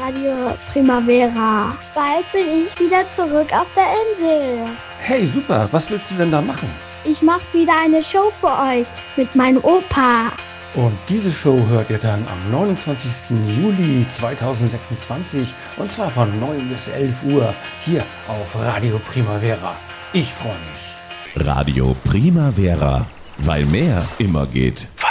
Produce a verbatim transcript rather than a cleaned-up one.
Radio Primavera. Bald bin ich wieder zurück auf der Insel. Hey, super. Was willst du denn da machen? Ich mache wieder eine Show für euch mit meinem Opa. Und diese Show hört ihr dann am neunundzwanzigsten Juli zweitausendsechsundzwanzig und zwar von neun bis elf Uhr hier auf Radio Primavera. Ich freue mich. Radio Primavera, weil mehr immer geht.